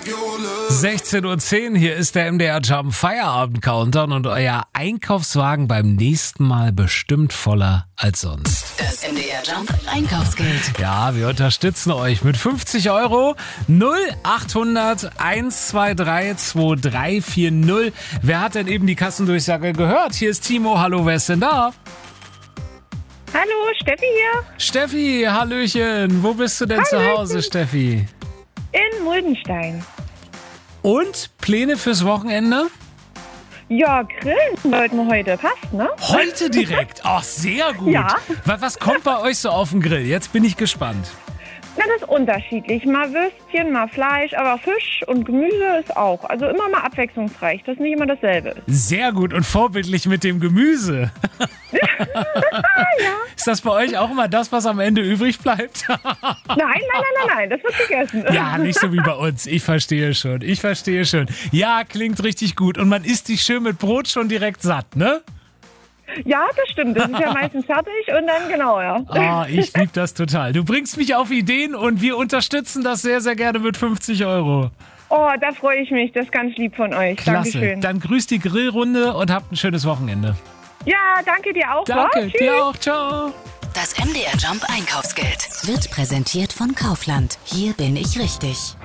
16:10 Uhr, hier ist der MDR Jump Feierabend Countdown und euer Einkaufswagen beim nächsten Mal bestimmt voller als sonst. Das MDR Jump Einkaufsgeld. Ja, wir unterstützen euch mit 50 Euro. 0800 123 2340. Wer hat denn eben die Kassendurchsage gehört? Hier ist Timo. Hallo, wer ist denn da? Hallo, Steffi hier. Steffi, hallöchen. Wo bist du denn zu Hause, Steffi? In Muldenstein. Und Pläne fürs Wochenende? Ja, grillen wollten wir heute. Passt, ne? Heute direkt? Ach, sehr gut. Ja. Was kommt bei euch so auf den Grill? Jetzt bin ich gespannt. Na, das ist unterschiedlich. Mal Würstchen, mal Fleisch, aber Fisch und Gemüse ist auch. Also immer mal abwechslungsreich, dass nicht immer dasselbe ist. Sehr gut und vorbildlich mit dem Gemüse. Ja. Ist das bei euch auch immer das, was am Ende übrig bleibt? Nein, das wird gegessen. Ja, nicht so wie bei uns. Ich verstehe schon. Ja, klingt richtig gut. Und man isst dich schön mit Brot schon direkt satt, ne? Ja, das stimmt. Das ist ja meistens fertig und dann genau, ja. Ah, ich liebe das total. Du bringst mich auf Ideen und wir unterstützen das sehr, sehr gerne mit 50 Euro. Oh, da freue ich mich. Das ist ganz lieb von euch. Klasse. Dankeschön. Dann grüßt die Grillrunde und habt ein schönes Wochenende. Ja, danke dir auch. Danke, Tschüss. dir auch. Ciao. Das MDR Jump Einkaufsgeld wird präsentiert von Kaufland. Hier bin ich richtig.